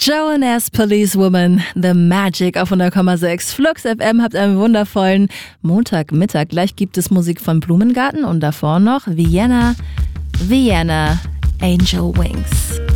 Joan-S Policewoman, The Magic auf 100,6. Flux FM, habt einen wundervollen Montagmittag. Gleich gibt es Musik von Blumengarten und davor noch Vienna, Angel Wings.